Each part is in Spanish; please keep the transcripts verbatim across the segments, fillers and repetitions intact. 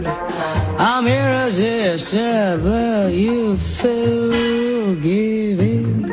I'm irresistible, you feel giving,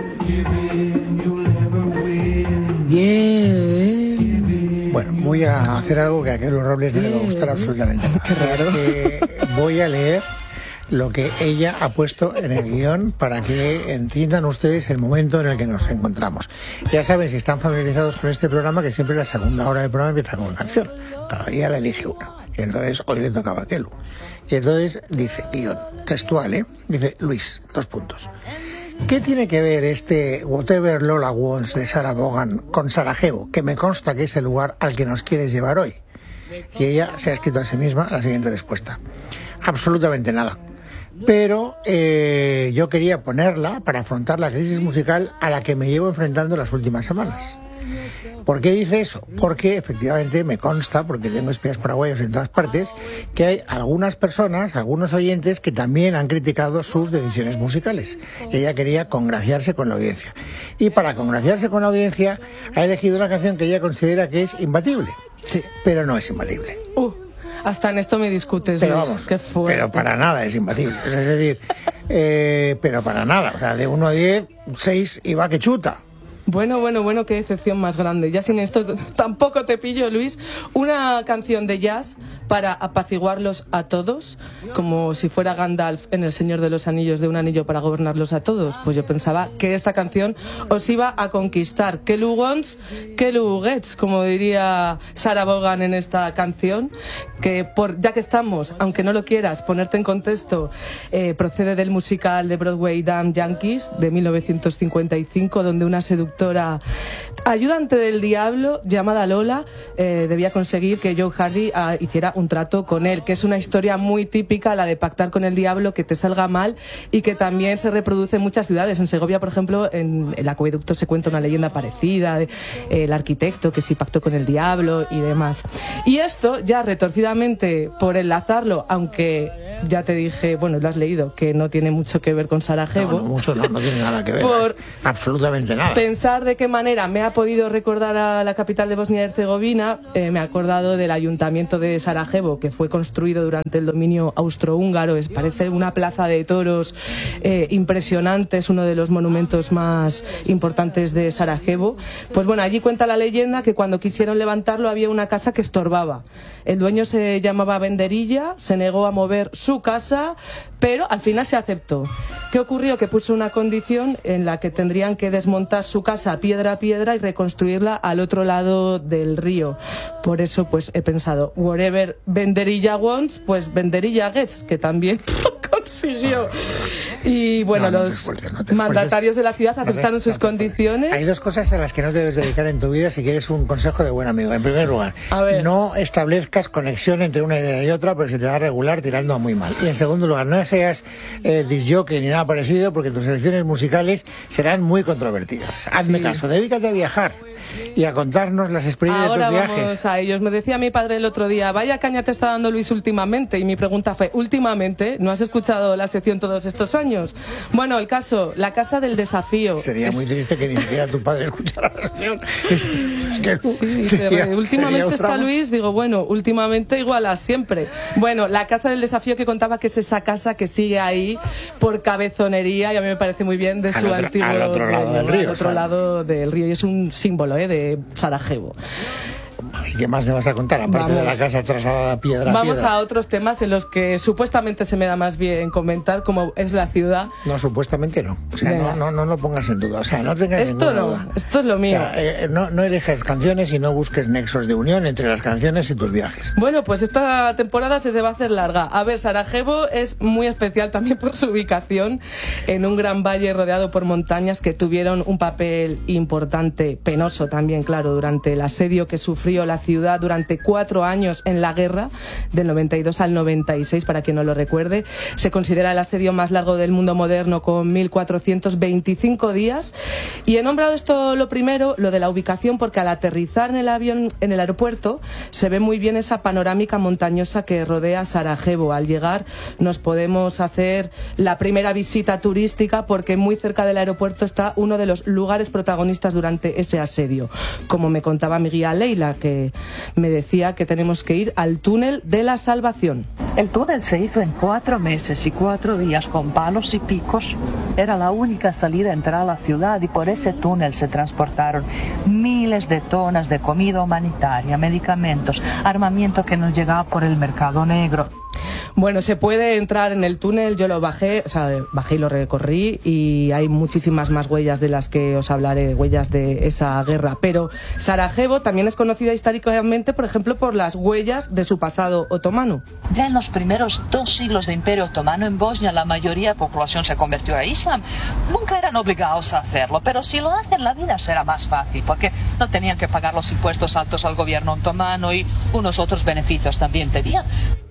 giving. Bueno, voy a hacer algo que a Kelu Robles no le va a gustar absolutamente nada. Qué raro. Es que voy a leer lo que ella ha puesto en el guión para que entiendan ustedes el momento en el que nos encontramos. Ya saben, si están familiarizados con este programa, que siempre la segunda hora del programa empieza con una canción. Cada día la elige una. Y entonces hoy le tocaba a Kelu. Y entonces dice, guión, textual, ¿eh? Dice, Luis, dos puntos. ¿Qué tiene que ver este Whatever Lola Wants de Sarah Vaughan con Sarajevo, que me consta que es el lugar al que nos quieres llevar hoy? Y ella se ha escrito a sí misma la siguiente respuesta. Absolutamente nada. Pero eh, yo quería ponerla para afrontar la crisis musical a la que me llevo enfrentando las últimas semanas. ¿Por qué dice eso? Porque efectivamente me consta, porque tengo espías paraguayos en todas partes, que hay algunas personas, algunos oyentes que también han criticado sus decisiones musicales. Ella quería congraciarse con la audiencia. Y para congraciarse con la audiencia ha elegido una canción que ella considera que es imbatible. Sí. Pero no es imbatible. Uh, hasta en esto me discutes, pero Luis. Vamos, Qué fuerte. Pero para nada es imbatible. Es decir, eh, pero para nada. O sea, de uno a diez, seis y va que chuta. Bueno, bueno, bueno, qué decepción más grande. Ya sin esto tampoco te pillo, Luis. Una canción de jazz para apaciguarlos a todos, como si fuera Gandalf en El Señor de los Anillos, de un anillo para gobernarlos a todos. Pues yo pensaba que esta canción os iba a conquistar. Kelu wants, Kelu gets, como diría Sarah Vaughan en esta canción, que por ya que estamos, aunque no lo quieras, ponerte en contexto, eh, procede del musical de Broadway Damn Yankees de mil novecientos cincuenta y cinco, donde una seductora ayudante del diablo llamada Lola eh, debía conseguir que Joe Hardy uh, hiciera un trato con él, que es una historia muy típica, la de pactar con el diablo, que te salga mal, y que también se reproduce en muchas ciudades. En Segovia, por ejemplo, en el acueducto se cuenta una leyenda parecida, de, eh, el arquitecto que sí pactó con el diablo y demás. Y esto ya retorcidamente, por enlazarlo, aunque ya te dije, bueno, lo has leído, que no tiene mucho que ver con Sarajevo. No, no, mucho no, no tiene nada que ver. Por absolutamente nada. Pensar de qué manera me ha podido recordar a la capital de Bosnia y Herzegovina, eh, me he acordado del ayuntamiento de Sarajevo, que fue construido durante el dominio austrohúngaro. Es, parece una plaza de toros eh, impresionante, es uno de los monumentos más importantes de Sarajevo. Pues bueno, allí cuenta la leyenda que cuando quisieron levantarlo había una casa que estorbaba. El dueño se llamaba Benderilla, se negó a mover su casa, pero al final se aceptó. ¿Qué ocurrió? Que puso una condición en la que tendrían que desmontar su casa piedra a piedra y reconstruirla al otro lado del río. Por eso pues he pensado, whatever Benderilla wants, pues Benderilla gets, que también consiguió. Y bueno, no, no los esfuerces, no mandatarios de la ciudad aceptaron no, sus condiciones. Hay dos cosas a las que no debes dedicar en tu vida si quieres un consejo de buen amigo. En primer lugar, no establezcas conexión entre una idea y otra, porque se te da regular tirando a muy mal. Y en segundo lugar, no seas eh, disjockey ni nada parecido, porque tus elecciones musicales serán muy controvertidas. Hazme sí. caso, dedícate a viajar y a contarnos las experiencias Ahora de tus viajes. Vamos a ellos. Me decía mi padre el otro día, vaya caña te está dando Luis últimamente, y mi pregunta fue, ¿últimamente? ¿No has escuchado la sección todos estos años? Bueno, el caso, la casa del desafío. Sería es... muy triste que ni siquiera tu padre escuchara la sección. Es que sí, sería, últimamente está Luis, digo, bueno, últimamente igual a siempre. Bueno, la casa del desafío, que contaba que es esa casa que sigue ahí por cabezonería, y a mí me parece muy bien, de su al otro, antiguo al otro lado del río, al otro lado del río, y es un símbolo ¿eh? de Sarajevo. ¿Y qué más me vas a contar? Aparte vamos, de la casa trasladada piedra a Vamos piedra. a otros temas en los que supuestamente se me da más bien comentar, como es la ciudad. No, supuestamente no. O sea, no, no, no lo pongas en duda. O sea, no tengas Esto no, duda. Esto es lo mío. O sea, eh, no, no elijas canciones y no busques nexos de unión entre las canciones y tus viajes. Bueno, pues esta temporada se te va a hacer larga. A ver, Sarajevo es muy especial también por su ubicación en un gran valle rodeado por montañas que tuvieron un papel importante, penoso también, claro, durante el asedio que sufrió la ciudad durante cuatro años en la guerra, del noventa y dos al noventa y seis, para quien no lo recuerde. Se considera el asedio más largo del mundo moderno, con mil cuatrocientos veinticinco días. Y he nombrado esto lo primero, lo de la ubicación, porque al aterrizar en el avión, en el aeropuerto, se ve muy bien esa panorámica montañosa que rodea Sarajevo. Al llegar nos podemos hacer la primera visita turística, porque muy cerca del aeropuerto está uno de los lugares protagonistas durante ese asedio. Como me contaba mi guía Leila, que que me decía que tenemos que ir al túnel de la Salvación. El túnel se hizo en cuatro meses y cuatro días con palos y picos. Era la única salida a entrar a la ciudad y por ese túnel se transportaron miles de tonas de comida humanitaria, medicamentos, armamento que nos llegaba por el mercado negro. Bueno, se puede entrar en el túnel, yo lo bajé, o sea, bajé y lo recorrí y hay muchísimas más huellas de las que os hablaré, huellas de esa guerra. Pero Sarajevo también es conocida históricamente, por ejemplo, por las huellas de su pasado otomano. Ya en los primeros dos siglos de Imperio Otomano en Bosnia la mayoría de la población se convirtió a Islam. Nunca eran obligados a hacerlo, pero si lo hacen la vida será más fácil porque no tenían que pagar los impuestos altos al gobierno otomano y unos otros beneficios también tenían.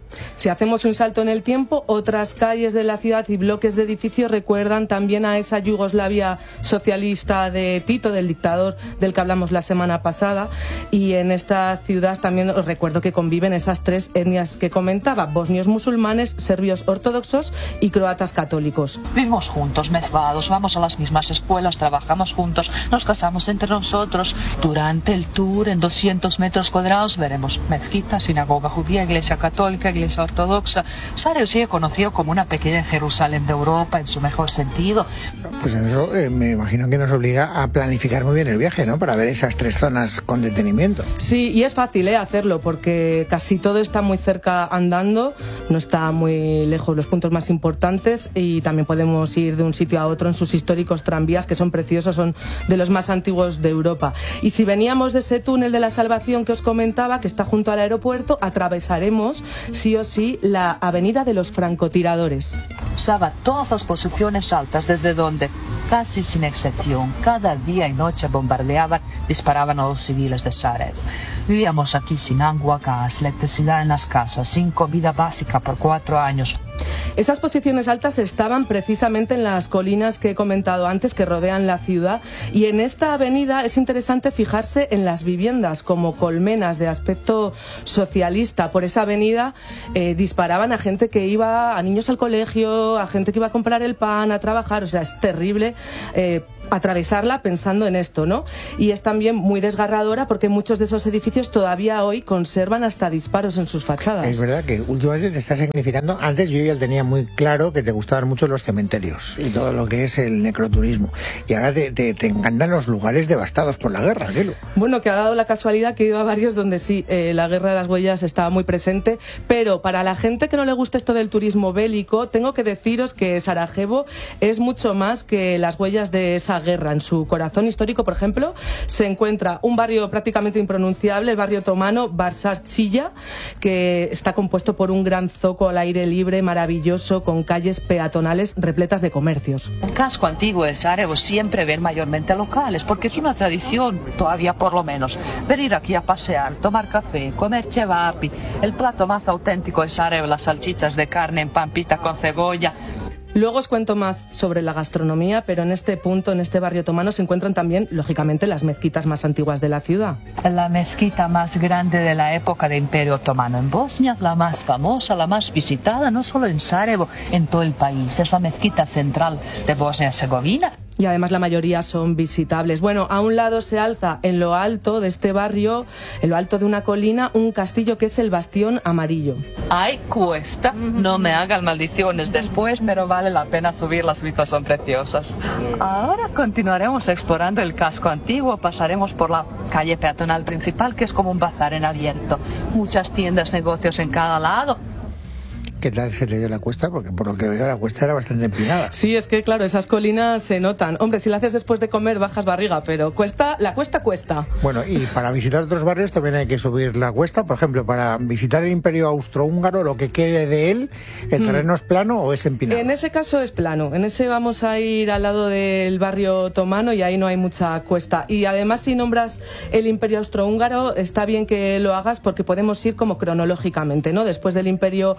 Si hacemos un salto en el tiempo, otras calles de la ciudad y bloques de edificios recuerdan también a esa Yugoslavia socialista de Tito, del dictador del que hablamos la semana pasada. Y en esta ciudad también os recuerdo que conviven esas tres etnias que comentaba: bosnios musulmanes, serbios ortodoxos y croatas católicos. Vivimos juntos, mezclados, vamos a las mismas escuelas, trabajamos juntos, nos casamos entre nosotros. Durante el tour, en doscientos metros cuadrados, veremos mezquita, sinagoga judía, iglesia católica, iglesia ortodoxa. Sarajevo sigue conocido como una pequeña Jerusalén de Europa en su mejor sentido. Pues eso eh, me imagino que nos obliga a planificar muy bien el viaje, ¿no? Para ver esas tres zonas con detenimiento. Sí, y es fácil ¿eh? hacerlo porque casi todo está muy cerca andando, no está muy lejos los puntos más importantes y también podemos ir de un sitio a otro en sus históricos tranvías que son preciosos, son de los más antiguos de Europa. Y si veníamos de ese túnel de la Salvación que os comentaba, que está junto al aeropuerto, atravesaremos sí o sí la avenida de los francotiradores. Usaba todas las posiciones altas desde donde, casi sin excepción, cada día y noche bombardeaban, disparaban a los civiles de Sarajevo. Vivíamos aquí sin agua, gas, electricidad en las casas, sin comida básica por cuatro años. Esas posiciones altas estaban precisamente en las colinas que he comentado antes que rodean la ciudad, y en esta avenida es interesante fijarse en las viviendas como colmenas de aspecto socialista. Por esa avenida eh, disparaban a gente que iba, a niños al colegio, a gente que iba a comprar el pan, a trabajar. O sea, es terrible eh, atravesarla pensando en esto, ¿no? Y es también muy desgarradora porque muchos de esos edificios todavía hoy conservan hasta disparos en sus fachadas. Es verdad que últimamente te está significando, antes yo ya tenía muy claro que te gustaban mucho los cementerios y todo lo que es el necroturismo, y ahora te, te, te encantan los lugares devastados por la guerra, Gelo. Bueno, que ha dado la casualidad que he ido a varios donde sí, eh, la guerra de las huellas estaba muy presente, pero para la gente que no le gusta esto del turismo bélico, tengo que deciros que Sarajevo es mucho más que las huellas de esa guerra. En su corazón histórico, por ejemplo, se encuentra un barrio prácticamente impronunciable, el barrio otomano Barsarchilla, que está compuesto por un gran zoco al aire libre maravilloso con calles peatonales repletas de comercios. El casco antiguo de Sarajevo siempre ven mayormente locales, porque es una tradición, todavía por lo menos, venir aquí a pasear, tomar café, comer cevapi. El plato más auténtico de Sarajevo, las salchichas de carne en pampita con cebolla. Luego os cuento más sobre la gastronomía, pero en este punto, en este barrio otomano, se encuentran también, lógicamente, las mezquitas más antiguas de la ciudad. La mezquita más grande de la época del Imperio Otomano en Bosnia, la más famosa, la más visitada, no solo en Sarajevo, en todo el país. Es la mezquita central de Bosnia-Herzegovina. Y además la mayoría son visitables. Bueno, a un lado se alza, en lo alto de este barrio, en lo alto de una colina, un castillo que es el Bastión Amarillo. Ay, cuesta, no me hagan maldiciones después, pero vale la pena subir, las vistas son preciosas. Ahora continuaremos explorando el casco antiguo, pasaremos por la calle peatonal principal, que es como un bazar en abierto. Muchas tiendas, negocios en cada lado. ¿Qué tal se le dio la cuesta? Porque por lo que veo la cuesta era bastante empinada. Sí, es que claro, esas colinas se notan. Hombre, si la haces después de comer bajas barriga, pero cuesta, la cuesta cuesta. Bueno, y para visitar otros barrios también hay que subir la cuesta. Por ejemplo, para visitar el Imperio Austrohúngaro, lo que quede de él, ¿el terreno mm. es plano o es empinado? En ese caso es plano. En ese vamos a ir al lado del barrio otomano y ahí no hay mucha cuesta. Y además, si nombras el Imperio Austrohúngaro, está bien que lo hagas porque podemos ir como cronológicamente, ¿no? Después del Imperio Otomano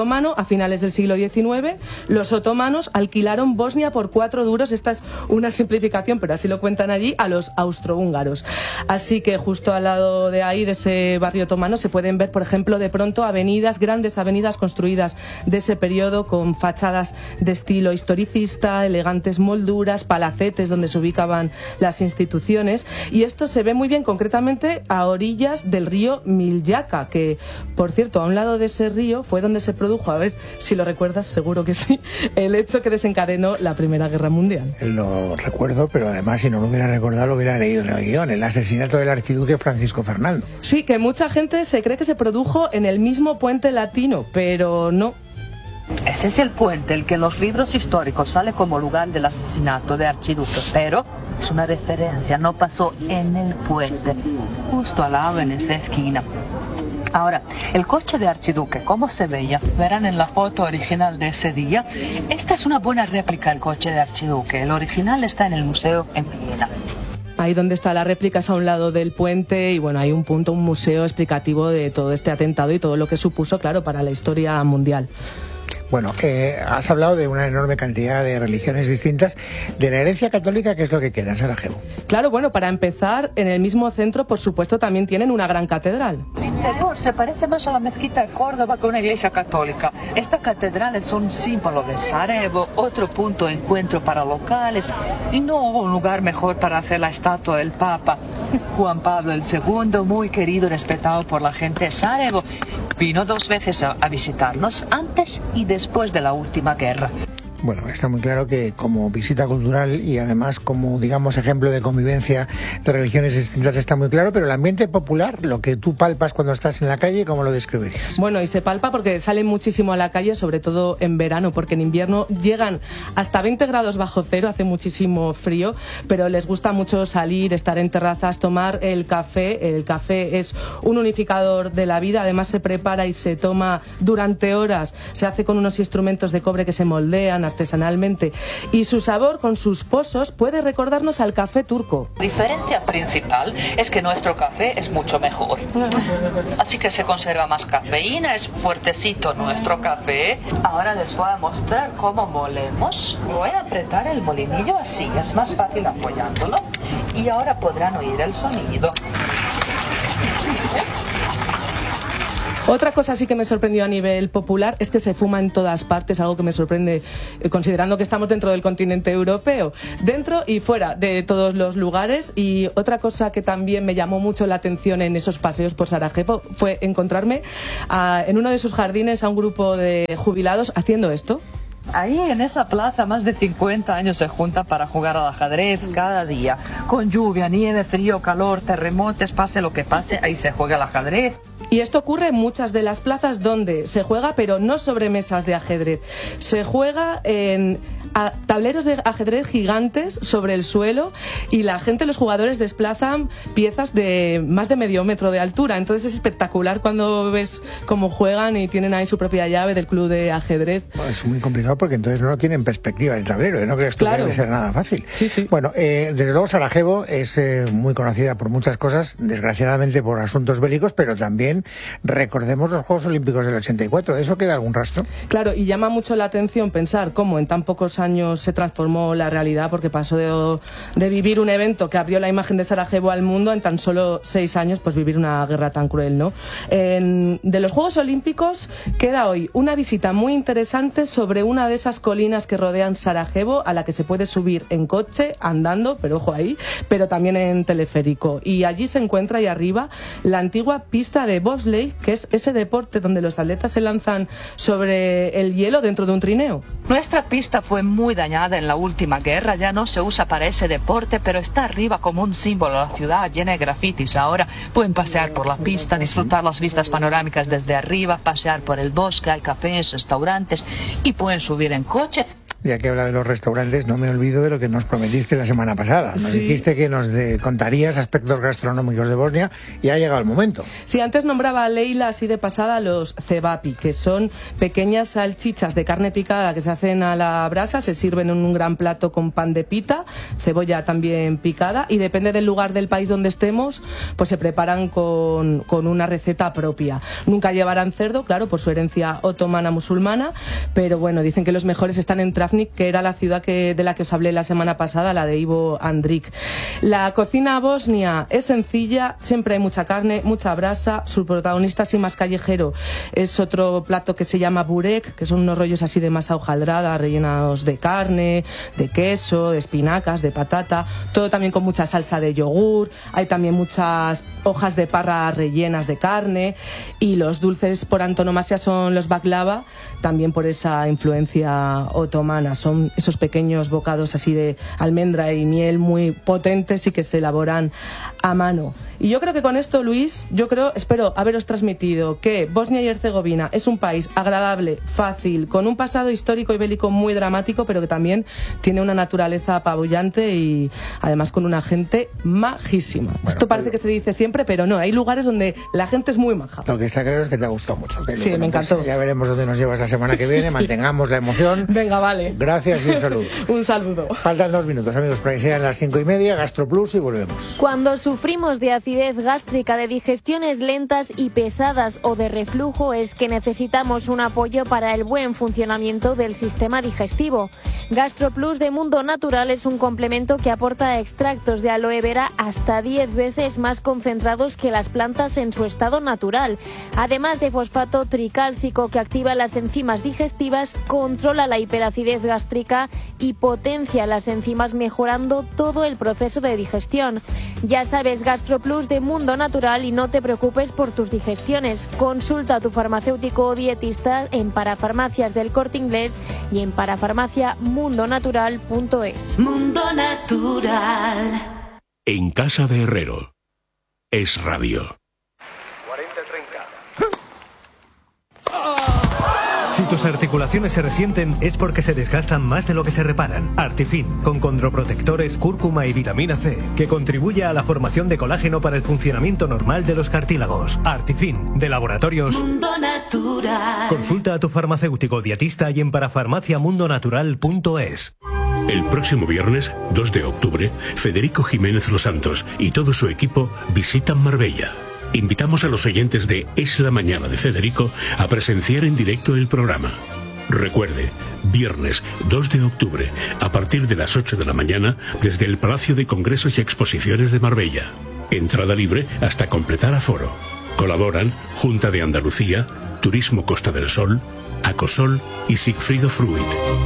otomano, a finales del siglo diecinueve, los otomanos alquilaron Bosnia por cuatro duros, esta es una simplificación, pero así lo cuentan allí, a los austrohúngaros. Así que justo al lado de ahí, de ese barrio otomano, se pueden ver, por ejemplo, de pronto avenidas, grandes avenidas construidas de ese periodo con fachadas de estilo historicista, elegantes molduras, palacetes donde se ubicaban las instituciones, y esto se ve muy bien concretamente a orillas del río Miljacka, que, por cierto, a un lado de ese río fue donde se produjo, a ver si lo recuerdas, seguro que sí, el hecho que desencadenó la Primera Guerra Mundial. Lo recuerdo, pero además si no lo hubiera recordado lo hubiera leído en el guión, el asesinato del archiduque Francisco Fernando. Sí, que mucha gente se cree que se produjo en el mismo puente latino, pero no. Ese es el puente, el que en los libros históricos sale como lugar del asesinato de archiduque, pero es una referencia, no pasó en el puente, justo al lado en esa esquina. Ahora, el coche de archiduque, ¿cómo se veía? Verán en la foto original de ese día. Esta es una buena réplica del coche de archiduque. El original está en el museo en Viena. Ahí donde está la réplica es a un lado del puente y bueno, hay un punto, un museo explicativo de todo este atentado y todo lo que supuso, claro, para la historia mundial. Bueno, eh, has hablado de una enorme cantidad de religiones distintas. De la herencia católica, ¿qué es lo que queda en Sarajevo? Claro, bueno, para empezar, en el mismo centro, por supuesto, también tienen una gran catedral. El interior se parece más a la mezquita de Córdoba que a una iglesia católica. Esta catedral es un símbolo de Sarajevo, otro punto de encuentro para locales, y no hubo un lugar mejor para hacer la estatua del Papa. Juan Pablo el segundo, muy querido y respetado por la gente de Sarajevo, vino dos veces a, a visitarnos antes y después de la última guerra. Bueno, está muy claro que como visita cultural y además como, digamos, ejemplo de convivencia de religiones distintas está muy claro, pero el ambiente popular, lo que tú palpas cuando estás en la calle, ¿cómo lo describirías? Bueno, y se palpa porque salen muchísimo a la calle, sobre todo en verano, porque en invierno llegan hasta veinte grados bajo cero, hace muchísimo frío, pero les gusta mucho salir, estar en terrazas, tomar el café. El café es un unificador de la vida, además se prepara y se toma durante horas, se hace con unos instrumentos de cobre que se moldean artesanalmente, y su sabor con sus pozos puede recordarnos al café turco. La diferencia principal es que nuestro café es mucho mejor, así que se conserva más cafeína, es fuertecito nuestro café. Ahora les voy a mostrar cómo molemos. Voy a apretar el molinillo así, es más fácil apoyándolo, y ahora podrán oír el sonido. Otra cosa sí que me sorprendió a nivel popular es que se fuma en todas partes, algo que me sorprende eh, considerando que estamos dentro del continente europeo, dentro y fuera de todos los lugares. Y otra cosa que también me llamó mucho la atención en esos paseos por Sarajevo fue encontrarme a, en uno de sus jardines a un grupo de jubilados haciendo esto. Ahí en esa plaza más de cincuenta años se juntan para jugar al ajedrez cada día. Con lluvia, nieve, frío, calor, terremotos, pase lo que pase, ahí se juega al ajedrez. Y esto ocurre en muchas de las plazas donde se juega, pero no sobre mesas de ajedrez. Se juega en a tableros de ajedrez gigantes sobre el suelo, y la gente, los jugadores, desplazan piezas de más de medio metro de altura. Entonces es espectacular cuando ves cómo juegan y tienen ahí su propia llave del club de ajedrez. Bueno, es muy complicado porque entonces no tienen perspectiva el tablero, ¿eh? No crees tú Claro. que debe ser nada fácil. Sí, sí. Bueno, eh, desde luego Sarajevo es eh, muy conocida por muchas cosas, desgraciadamente por asuntos bélicos, pero también recordemos los Juegos Olímpicos del ochenta y cuatro. ¿De eso queda algún rastro? Claro, y llama mucho la atención pensar cómo en tan pocos años se transformó la realidad, porque pasó de, de vivir un evento que abrió la imagen de Sarajevo al mundo, en tan solo seis años, pues vivir una guerra tan cruel, ¿no? En, de los Juegos Olímpicos queda hoy una visita muy interesante sobre una de esas colinas que rodean Sarajevo, a la que se puede subir en coche, andando, pero ojo ahí, pero también en teleférico. Y allí se encuentra, ahí arriba, la antigua pista de bobsleigh, que es ese deporte donde los atletas se lanzan sobre el hielo dentro de un trineo. Nuestra pista fue muy dañada en la última guerra, ya no se usa para ese deporte, pero está arriba como un símbolo de la ciudad llena de grafitis. Ahora pueden pasear por la pista, disfrutar las vistas panorámicas desde arriba, pasear por el bosque, hay cafés, restaurantes, y pueden subir en coche ya que habla de los restaurantes, no me olvido de lo que nos prometiste la semana pasada. Nos sí. dijiste que nos de, contarías aspectos gastronómicos de Bosnia y ha llegado el momento. Sí, antes nombraba a Leila así de pasada los cevapi, que son pequeñas salchichas de carne picada que se hacen a la brasa, se sirven en un gran plato con pan de pita, cebolla también picada, y depende del lugar del país donde estemos, pues se preparan con, con una receta propia. Nunca llevarán cerdo, claro, por su herencia otomana musulmana, pero bueno, dicen que los mejores están en Travnik, que era la ciudad que, de la que os hablé la semana pasada, la de Ivo Andrić. La cocina bosnia es sencilla, siempre hay mucha carne, mucha brasa, su protagonista así más callejero es otro plato que se llama burek, que son unos rollos así de masa hojaldrada, rellenos de carne, de queso, de espinacas, de patata, todo también con mucha salsa de yogur, hay también muchas hojas de parra rellenas de carne, y los dulces por antonomasia son los baklava, también por esa influencia otomana, son esos pequeños bocados así de almendra y miel muy potentes y que se elaboran a mano. Y yo creo que con esto, Luis, yo creo, espero haberos transmitido que Bosnia y Herzegovina es un país agradable, fácil, con un pasado histórico y bélico muy dramático, pero que también tiene una naturaleza apabullante y además con una gente majísima. Bueno, esto parece que se dice siempre, pero no, hay lugares donde la gente es muy maja. Lo que está claro es que te ha gustado mucho. Sí, me encantó. Pues ya veremos dónde nos llevas la semana que viene, sí, sí. Mantengamos la emoción. Venga, vale. Gracias y un saludo. Un saludo. Faltan dos minutos, amigos, para que sean las cinco y media, GastroPlus y volvemos. Cuando sufrimos de acidez gástrica, de digestiones lentas y pesadas o de reflujo, es que necesitamos un apoyo para el buen funcionamiento del sistema digestivo. GastroPlus de Mundo Natural es un complemento que aporta extractos de aloe vera hasta diez veces más concentrados que las plantas en su estado natural. Además de fosfato tricálcico que activa las enzimas digestivas, controla la hiperacidez gástrica y potencia las enzimas, mejorando todo el proceso de digestión. Ya sabes, GastroPlus de Mundo Natural, y no te preocupes por tus digestiones. Consulta a tu farmacéutico o dietista en Parafarmacias del Corte Inglés y en parafarmacia mundo natural punto es. Mundo Natural. En casa de Herrero. Es radio. cuarenta treinta. Si tus articulaciones se resienten es porque se desgastan más de lo que se reparan. Artifin, con condroprotectores, cúrcuma y vitamina C, que contribuye a la formación de colágeno para el funcionamiento normal de los cartílagos. Artifin, de Laboratorios Mundo Natural. Consulta a tu farmacéutico dietista y en parafarmacia mundo natural punto es. El próximo viernes, dos de octubre, Federico Jiménez Los Santos y todo su equipo visitan Marbella. Invitamos a los oyentes de Es la Mañana de Federico a presenciar en directo el programa. Recuerde, viernes dos de octubre, a partir de las ocho de la mañana, desde el Palacio de Congresos y Exposiciones de Marbella. Entrada libre hasta completar aforo. Colaboran Junta de Andalucía, Turismo Costa del Sol, Acosol y Sigfrido Fruit.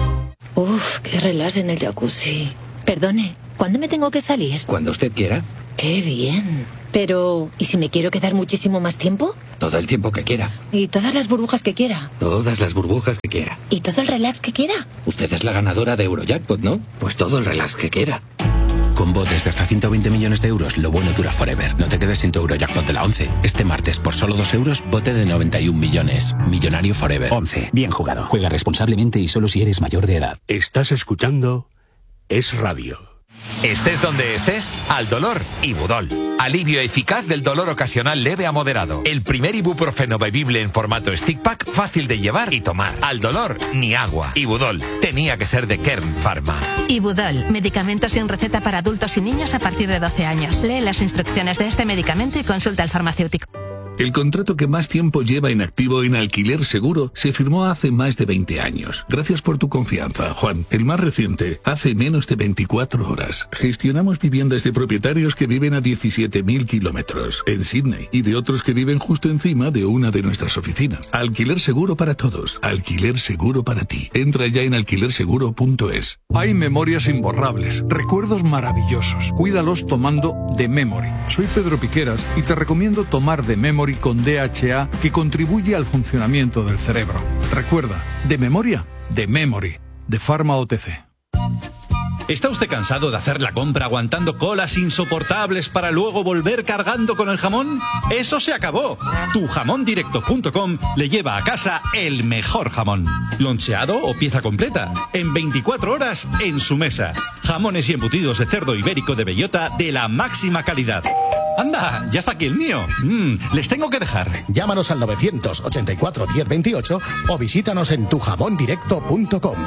Uf, qué relax en el jacuzzi. Perdone, ¿cuándo me tengo que salir? Cuando usted quiera. Qué bien. Pero, ¿y si me quiero quedar muchísimo más tiempo? Todo el tiempo que quiera. ¿Y todas las burbujas que quiera? Todas las burbujas que quiera. ¿Y todo el relax que quiera? Usted es la ganadora de Eurojackpot, ¿no? Pues todo el relax que quiera. Con botes de hasta ciento veinte millones de euros, lo bueno dura forever. No te quedes sin tu Eurojackpot de la once. Este martes, por solo dos euros, bote de noventa y un millones. Millonario forever. once. Bien jugado. Juega responsablemente y solo si eres mayor de edad. Estás escuchando Es Radio. Estés donde estés, al dolor, Ibudol. Alivio eficaz del dolor ocasional leve a moderado. El primer ibuprofeno bebible en formato stick pack, fácil de llevar y tomar. Al dolor, ni agua. Ibudol, tenía que ser de Kern Pharma. Ibudol, medicamento sin receta para adultos y niños a partir de doce años. Lee las instrucciones de este medicamento y consulta al farmacéutico. El contrato que más tiempo lleva inactivo en Alquiler Seguro se firmó hace más de veinte años. Gracias por tu confianza, Juan. El más reciente, hace menos de veinticuatro horas. Gestionamos viviendas de propietarios que viven a diecisiete mil kilómetros en Sydney y de otros que viven justo encima de una de nuestras oficinas. Alquiler Seguro para todos. Alquiler Seguro para ti. Entra ya en alquiler seguro punto es. Hay memorias imborrables, recuerdos maravillosos. Cuídalos tomando The Memory. Soy Pedro Piqueras y te recomiendo tomar The Memory con D H A, que contribuye al funcionamiento del cerebro. Recuerda, de memoria, de Memory, de Pharma O T C. ¿Está usted cansado de hacer la compra aguantando colas insoportables para luego volver cargando con el jamón? ¡Eso se acabó! tu jamón directo punto com le lleva a casa el mejor jamón. Loncheado o pieza completa. En veinticuatro horas en su mesa. Jamones y embutidos de cerdo ibérico de bellota de la máxima calidad. ¡Anda! ¡Ya está aquí el mío! Mm, les tengo que dejar. Llámanos al novecientos ochenta y cuatro diez veintiocho o visítanos en tu jamón directo punto com.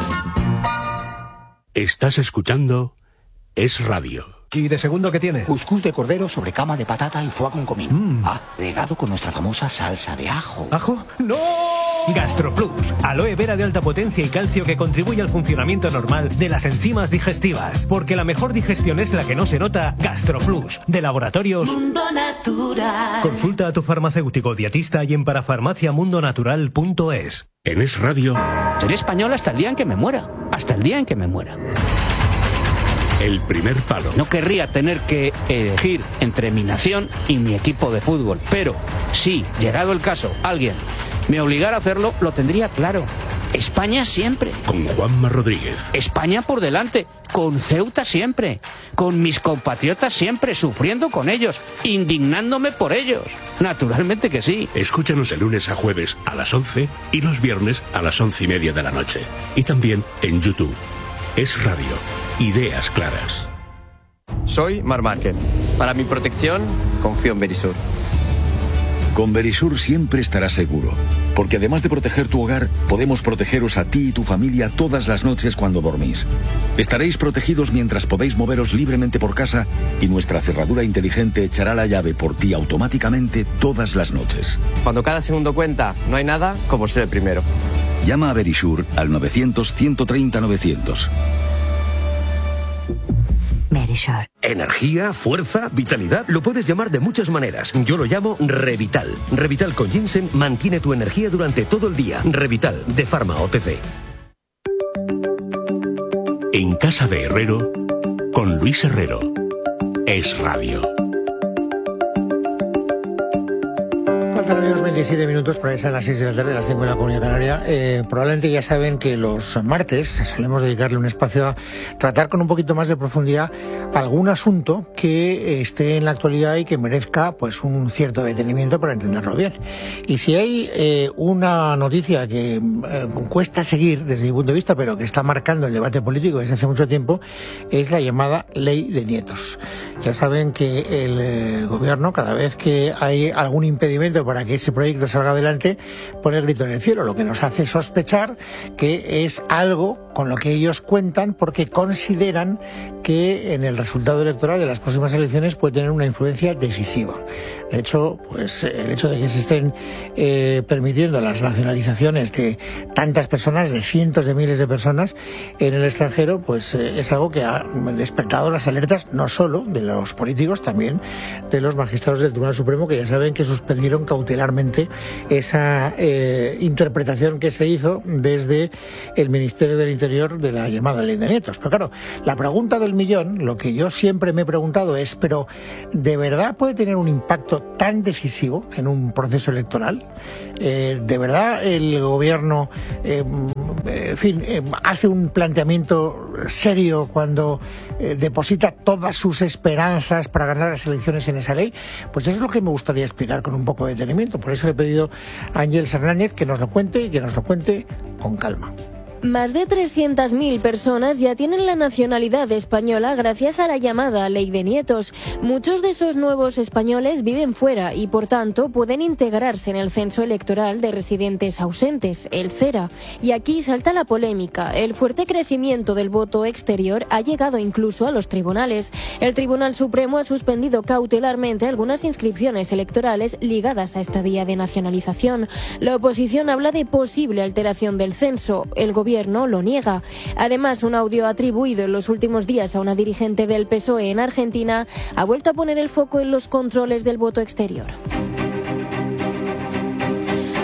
Estás escuchando Es Radio. ¿Y de segundo qué tiene? Cuscús de cordero sobre cama de patata y foie con comino. Mm. Ah, regado con nuestra famosa salsa de ajo. ¿Ajo? ¡No! GastroPlus, aloe vera de alta potencia y calcio que contribuye al funcionamiento normal de las enzimas digestivas. Porque la mejor digestión es la que no se nota. GastroPlus, de Laboratorios Mundo Natural. Consulta a tu farmacéutico dietista y en parafarmacia mundo natural punto es. En Es Radio. Seré español hasta el día en que me muera. Hasta el día en que me muera. El primer palo. No querría tener que elegir entre mi nación y mi equipo de fútbol. Pero si, llegado el caso, alguien me obligara a hacerlo, lo tendría claro. España siempre. Con Juanma Rodríguez. España por delante. Con Ceuta siempre. Con mis compatriotas siempre, sufriendo con ellos, indignándome por ellos. Naturalmente que sí. Escúchanos de lunes a jueves a las once y los viernes a las once y media de la noche. Y también en YouTube. Es Radio. Ideas claras. Soy Mar Márquez. Para mi protección, confío en Verisur. Con Verisur siempre estarás seguro, porque además de proteger tu hogar, podemos protegeros a ti y tu familia todas las noches cuando dormís. Estaréis protegidos mientras podéis moveros libremente por casa y nuestra cerradura inteligente echará la llave por ti automáticamente todas las noches. Cuando cada segundo cuenta, no hay nada como ser el primero. Llama a Verisur al novecientos, ciento treinta, novecientos. Verisur. Energía, fuerza, vitalidad, lo puedes llamar de muchas maneras. Yo lo llamo Revital. Revital con ginseng mantiene tu energía durante todo el día. Revital, de Pharma O T C. En casa de Herrero, con Luis Herrero. Es Radio. Faltan amigos veintisiete minutos para esas las seis de la tarde, las cinco en la Comunidad Canaria. Eh, probablemente ya saben que los martes solemos dedicarle un espacio a tratar con un poquito más de profundidad algún asunto que esté en la actualidad y que merezca pues un cierto detenimiento para entenderlo bien. Y si hay eh, una noticia que eh, cuesta seguir desde mi punto de vista, pero que está marcando el debate político desde hace mucho tiempo, es la llamada Ley de Nietos. Ya saben que el eh, gobierno, cada vez que hay algún impedimento para que ese proyecto salga adelante, pone el grito en el cielo, lo que nos hace sospechar que es algo con lo que ellos cuentan porque consideran que en el resultado electoral de las próximas elecciones puede tener una influencia decisiva. De hecho, pues el hecho de que se estén eh, permitiendo las nacionalizaciones de tantas personas, de cientos de miles de personas en el extranjero, pues eh, es algo que ha despertado las alertas no solo de los políticos, también de los magistrados del Tribunal Supremo, que ya saben que suspendieron cautelarmente esa eh, interpretación que se hizo desde el Ministerio del Interior de la llamada Ley de Nietos. Pero claro, la pregunta del millón, lo que yo siempre me he preguntado es, pero ¿de verdad puede tener un impacto tan decisivo en un proceso electoral? Eh, ¿De verdad el gobierno, eh, en fin, eh, hace un planteamiento serio cuando eh, deposita todas sus esperanzas para ganar las elecciones en esa ley? Pues eso es lo que me gustaría explicar con un poco de detenimiento. Por eso le he pedido a Ángeles Hernández que nos lo cuente y que nos lo cuente con calma. Más de trescientas mil personas ya tienen la nacionalidad española gracias a la llamada Ley de Nietos. Muchos de esos nuevos españoles viven fuera y, por tanto, pueden integrarse en el censo electoral de residentes ausentes, el CERA. Y aquí salta la polémica. El fuerte crecimiento del voto exterior ha llegado incluso a los tribunales. El Tribunal Supremo ha suspendido cautelarmente algunas inscripciones electorales ligadas a esta vía de nacionalización. La oposición habla de posible alteración del censo. El gobierno gobierno lo niega. Además, un audio atribuido en los últimos días a una dirigente del P S O E en Argentina ha vuelto a poner el foco en los controles del voto exterior.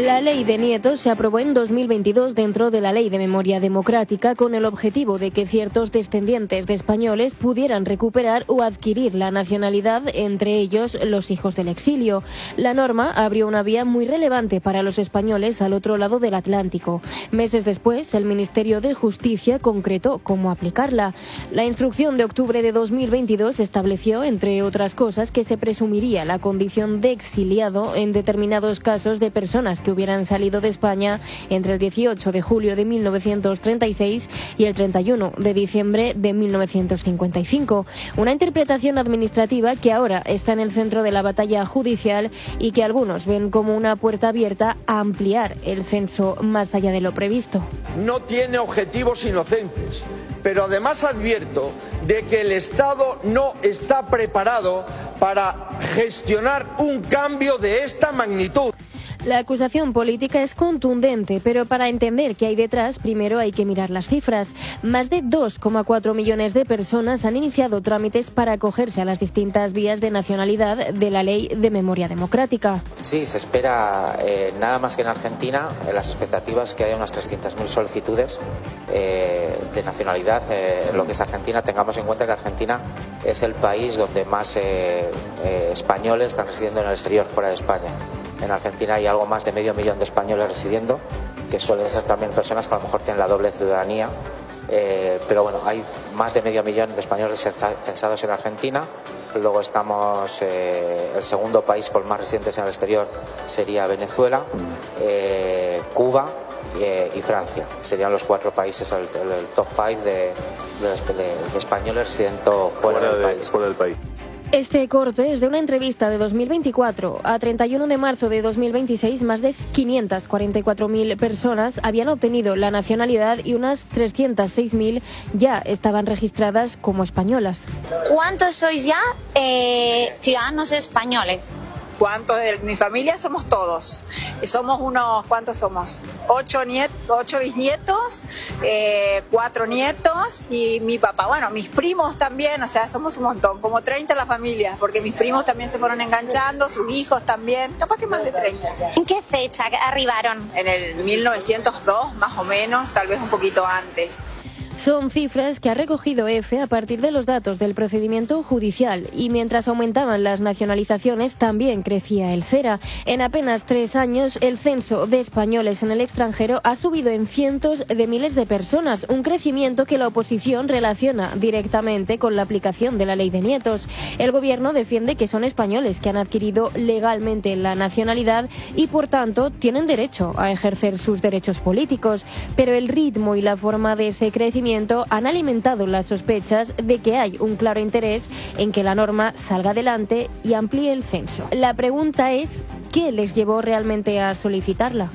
La ley de nietos se aprobó en dos mil veintidós dentro de la Ley de Memoria Democrática con el objetivo de que ciertos descendientes de españoles pudieran recuperar o adquirir la nacionalidad, entre ellos los hijos del exilio. La norma abrió una vía muy relevante para los españoles al otro lado del Atlántico. Meses después, el Ministerio de Justicia concretó cómo aplicarla. La instrucción de octubre de dos mil veintidós estableció, entre otras cosas, que se presumiría la condición de exiliado en determinados casos de personas que hubieran salido de España entre el dieciocho de julio de mil novecientos treinta y seis y el treinta y uno de diciembre de mil novecientos cincuenta y cinco. Una interpretación administrativa que ahora está en el centro de la batalla judicial y que algunos ven como una puerta abierta a ampliar el censo más allá de lo previsto. No tiene objetivos inocentes, pero además advierto de que el Estado no está preparado para gestionar un cambio de esta magnitud. La acusación política es contundente, pero para entender qué hay detrás, primero hay que mirar las cifras. Más de dos coma cuatro millones de personas han iniciado trámites para acogerse a las distintas vías de nacionalidad de la Ley de Memoria Democrática. Sí, se espera eh, nada más que en Argentina, en las expectativas que haya unas trescientas mil solicitudes eh, de nacionalidad eh, en lo que es Argentina. Tengamos en cuenta que Argentina es el país donde más eh, eh, españoles están residiendo en el exterior, fuera de España. En Argentina hay algo más de medio millón de españoles residiendo, que suelen ser también personas que a lo mejor tienen la doble ciudadanía, eh, pero bueno, hay más de medio millón de españoles censados en Argentina. Luego estamos, eh, el segundo país con más residentes en el exterior sería Venezuela, eh, Cuba eh, y Francia. Serían los cuatro países, el, el, el top five de, de, de, de españoles residendo fuera, fuera, del, de, país. fuera del país. Este corte es de una entrevista de dos mil veinticuatro. A treinta y uno de marzo de dos mil veintiséis, más de quinientas cuarenta y cuatro mil personas habían obtenido la nacionalidad y unas trescientas seis mil ya estaban registradas como españolas. ¿Cuántos sois ya eh, ciudadanos españoles? ¿Cuántos de mi familia? Somos todos. Somos unos, ¿cuántos somos? Ocho, niet, ocho bisnietos, eh, cuatro nietos y mi papá. Bueno, mis primos también, o sea, somos un montón, como treinta la familia, porque mis primos también se fueron enganchando, sus hijos también, capaz que más de treinta. ¿En qué fecha arribaron? En el mil novecientos dos, más o menos, tal vez un poquito antes. Son cifras que ha recogido EFE a partir de los datos del procedimiento judicial y mientras aumentaban las nacionalizaciones también crecía el CERA. En apenas tres años el censo de españoles en el extranjero ha subido en cientos de miles de personas, un crecimiento que la oposición relaciona directamente con la aplicación de la ley de nietos. El gobierno defiende que son españoles que han adquirido legalmente la nacionalidad y por tanto tienen derecho a ejercer sus derechos políticos, pero el ritmo y la forma de ese crecimiento han alimentado las sospechas de que hay un claro interés en que la norma salga adelante y amplíe el censo. La pregunta es, ¿qué les llevó realmente a solicitarla?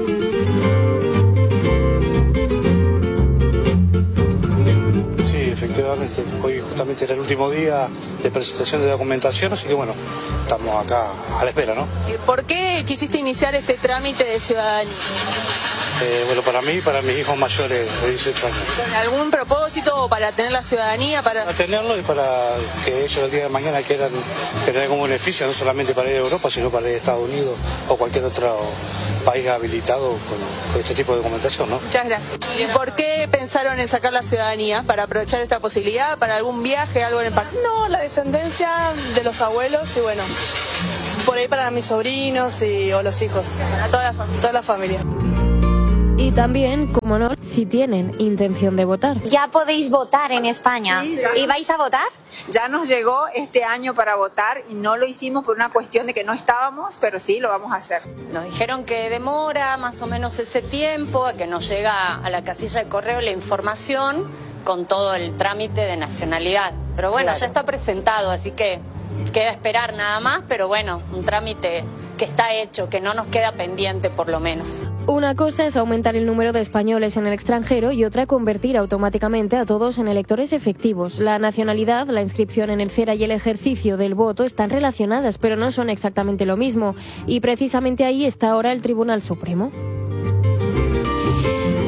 Sí, efectivamente. Hoy justamente era el último día de presentación de documentación, así que bueno, estamos acá a la espera, ¿no? ¿Por qué quisiste iniciar este trámite de ciudadanía? Eh, bueno, para mí y para mis hijos mayores de dieciocho años. ¿Con algún propósito para tener la ciudadanía? Para... para tenerlo y para que ellos el día de mañana quieran tener algún beneficio, no solamente para ir a Europa, sino para ir a Estados Unidos o cualquier otro país habilitado con, con este tipo de documentación, ¿no? Muchas gracias. ¿Y por qué pensaron en sacar la ciudadanía? ¿Para aprovechar esta posibilidad? ¿Para algún viaje, algo en el parque? No, la descendencia de los abuelos y bueno, por ahí para mis sobrinos y, o los hijos. Para toda la familia. Toda la familia. Y también, como no, si tienen intención de votar. Ya podéis votar en España. Sí, ya. ¿Y vais a votar? Ya nos llegó este año para votar y no lo hicimos por una cuestión de que no estábamos, pero sí lo vamos a hacer. Nos dijeron que demora más o menos ese tiempo, a que nos llega a la casilla de correo la información con todo el trámite de nacionalidad. Pero bueno, claro, ya está presentado, así que queda esperar nada más, pero bueno, un trámite que está hecho, que no nos queda pendiente por lo menos. Una cosa es aumentar el número de españoles en el extranjero y otra convertir automáticamente a todos en electores efectivos. La nacionalidad, la inscripción en el CERA y el ejercicio del voto están relacionadas, pero no son exactamente lo mismo. Y precisamente ahí está ahora el Tribunal Supremo. En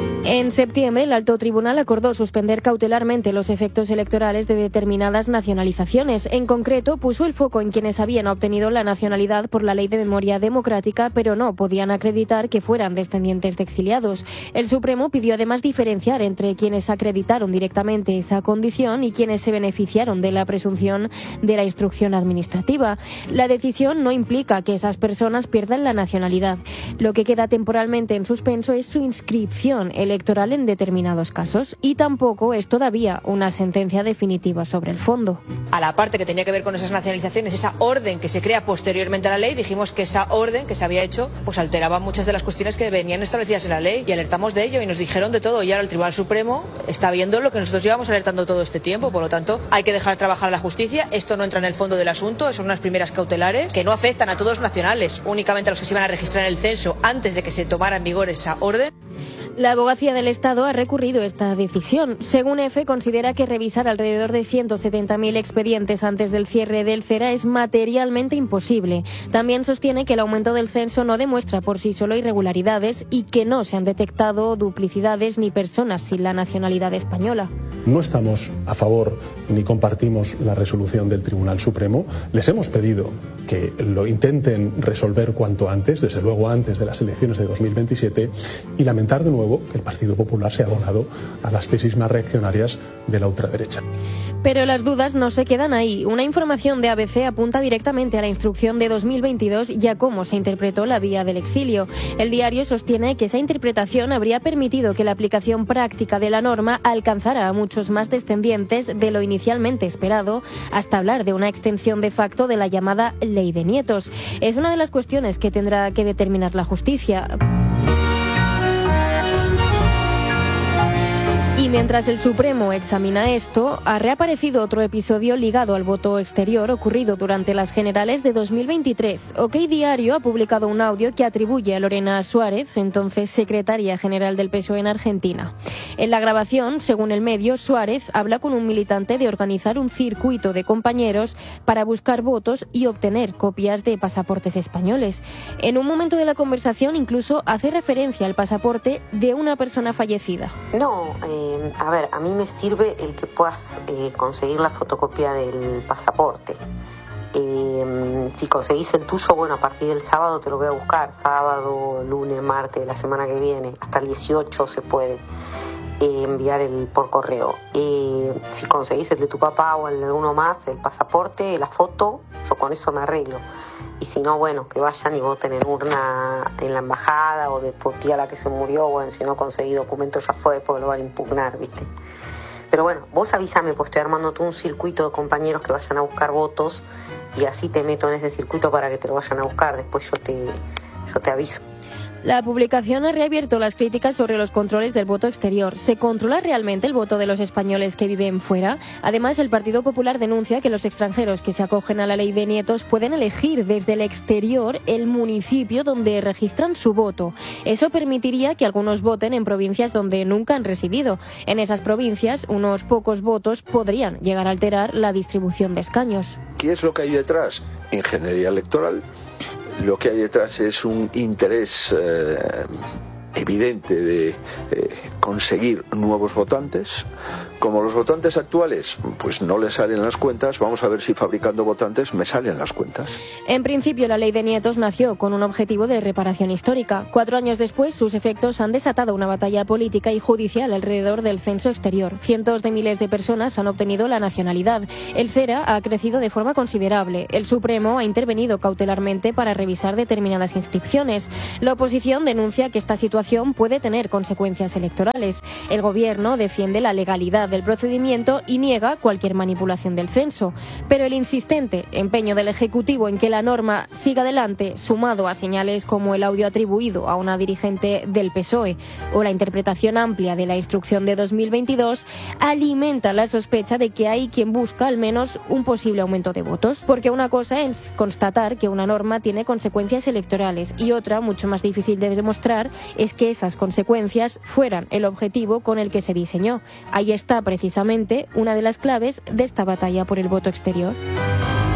En septiembre, el Alto Tribunal acordó suspender cautelarmente los efectos electorales de determinadas nacionalizaciones. En concreto, puso el foco en quienes habían obtenido la nacionalidad por la Ley de Memoria Democrática, pero no podían acreditar que fueran descendientes de exiliados. El Supremo pidió además diferenciar entre quienes acreditaron directamente esa condición y quienes se beneficiaron de la presunción de la instrucción administrativa. La decisión no implica que esas personas pierdan la nacionalidad. Lo que queda temporalmente en suspenso es su inscripción electoral en determinados casos, y tampoco es todavía una sentencia definitiva sobre el fondo. A la parte que tenía que ver con esas nacionalizaciones, esa orden que se crea posteriormente a la ley, dijimos que esa orden que se había hecho pues alteraba muchas de las cuestiones que venían establecidas en la ley, y alertamos de ello y nos dijeron de todo, y ahora el Tribunal Supremo está viendo lo que nosotros llevamos alertando todo este tiempo. Por lo tanto, hay que dejar trabajar a la justicia. Esto no entra en el fondo del asunto, son unas primeras cautelares que no afectan a todos los nacionales, únicamente a los que se iban a registrar en el censo antes de que se tomara en vigor esa orden. La Abogacía del Estado ha recurrido esta decisión. Según EFE, considera que revisar alrededor de ciento setenta mil expedientes antes del cierre del CERA es materialmente imposible. También sostiene que el aumento del censo no demuestra por sí solo irregularidades y que no se han detectado duplicidades ni personas sin la nacionalidad española. No estamos a favor ni compartimos la resolución del Tribunal Supremo. Les hemos pedido que lo intenten resolver cuanto antes, desde luego antes de las elecciones de dos mil veintisiete, y lamentar de nuevo que el Partido Popular se ha abonado a las tesis más reaccionarias de la ultraderecha. Pero las dudas no se quedan ahí. Una información de A B C apunta directamente a la instrucción de dos mil veintidós y a cómo se interpretó la vía del exilio. El diario sostiene que esa interpretación habría permitido que la aplicación práctica de la norma alcanzara a muchos más descendientes de lo inicialmente esperado, hasta hablar de una extensión de facto de la llamada Ley de Nietos. Es una de las cuestiones que tendrá que determinar la justicia. Y mientras el Supremo examina esto, ha reaparecido otro episodio ligado al voto exterior ocurrido durante las generales de dos mil veintitrés. OK Diario ha publicado un audio que atribuye a Lorena Suárez, entonces secretaria general del P S O E en Argentina. En la grabación, según el medio, Suárez habla con un militante de organizar un circuito de compañeros para buscar votos y obtener copias de pasaportes españoles. En un momento de la conversación incluso hace referencia al pasaporte de una persona fallecida. No, eh... a ver, a mí me sirve el que puedas eh, conseguir la fotocopia del pasaporte. Eh, si conseguís el tuyo, bueno, a partir del sábado te lo voy a buscar. Sábado, lunes, martes de la semana que viene. Hasta el dieciocho se puede eh, enviar el por correo. Eh, si conseguís el de tu papá o el de alguno más, el pasaporte, la foto, yo con eso me arreglo. Y si no, bueno, que vayan y voten en urna en la embajada o de tu tía la que se murió. Bueno, si no conseguí documentos ya fue, porque lo van a impugnar, ¿viste? Pero bueno, vos avísame, pues estoy armando todo un circuito de compañeros que vayan a buscar votos y así te meto en ese circuito para que te lo vayan a buscar. Después yo te, yo te aviso. La publicación ha reabierto las críticas sobre los controles del voto exterior. ¿Se controla realmente el voto de los españoles que viven fuera? Además, el Partido Popular denuncia que los extranjeros que se acogen a la Ley de Nietos pueden elegir desde el exterior el municipio donde registran su voto. Eso permitiría que algunos voten en provincias donde nunca han residido. En esas provincias, unos pocos votos podrían llegar a alterar la distribución de escaños. ¿Qué es lo que hay detrás? Ingeniería electoral. Lo que hay detrás es un interés eh, evidente de eh, conseguir nuevos votantes. Como los votantes actuales pues no les salen las cuentas, vamos a ver si fabricando votantes me salen las cuentas. En principio, la Ley de Nietos nació con un objetivo de reparación histórica. Cuatro años después, sus efectos han desatado una batalla política y judicial alrededor del censo exterior. Cientos de miles de personas han obtenido la nacionalidad. El CERA ha crecido de forma considerable. El Supremo ha intervenido cautelarmente para revisar determinadas inscripciones. La oposición denuncia que esta situación puede tener consecuencias electorales. El Gobierno defiende la legalidad del procedimiento y niega cualquier manipulación del censo. Pero el insistente empeño del Ejecutivo en que la norma siga adelante, sumado a señales como el audio atribuido a una dirigente del P S O E o la interpretación amplia de la instrucción de dos mil veintidós, alimenta la sospecha de que hay quien busca al menos un posible aumento de votos. Porque una cosa es constatar que una norma tiene consecuencias electorales y otra, mucho más difícil de demostrar, es que esas consecuencias fueran el objetivo con el que se diseñó. Ahí está precisamente una de las claves de esta batalla por el voto exterior.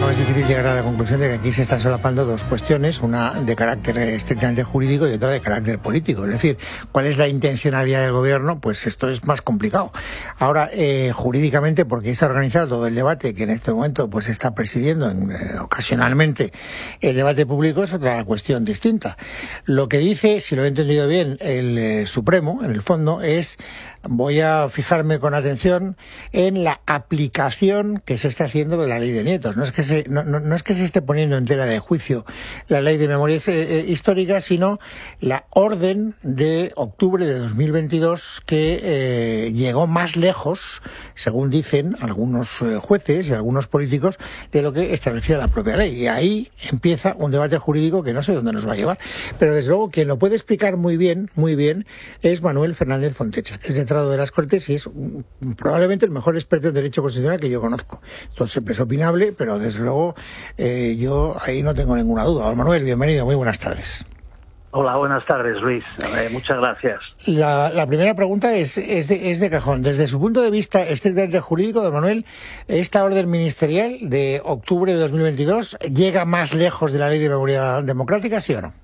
no es difícil llegar a la conclusión de que aquí se están solapando dos cuestiones, una de carácter estrictamente jurídico y otra de carácter político. Es decir, ¿cuál es la intencionalidad del gobierno? Pues esto es más complicado. Ahora, eh, jurídicamente, porque se ha organizado todo el debate que en este momento pues está presidiendo en, eh, ocasionalmente el debate público, es otra cuestión distinta. Lo que dice, si lo he entendido bien, el eh, Supremo, en el fondo, es: voy a fijarme con atención en la aplicación que se está haciendo de la ley de nietos. No es que se, no, no, no es que se esté poniendo en tela de juicio la ley de memorias eh, históricas, sino la orden de octubre de dos mil veintidós que eh, llegó más lejos, según dicen algunos eh, jueces y algunos políticos, de lo que establecía la propia ley. Y ahí empieza un debate jurídico que no sé dónde nos va a llevar. Pero desde luego quien lo puede explicar muy bien, muy bien, es Manuel Fernández Fontecha, que es letrado de las Cortes y es um, probablemente el mejor experto en derecho constitucional que yo conozco. Esto siempre es opinable, pero desde luego eh, yo ahí no tengo ninguna duda. Don Manuel, bienvenido, muy buenas tardes. Hola, buenas tardes, Luis. Eh, muchas gracias. La, la primera pregunta es, es, de, es de cajón. Desde su punto de vista estrictamente jurídico, don Manuel, ¿esta orden ministerial de octubre de dos mil veintidós llega más lejos de la Ley de Memoria Democrática, sí o no?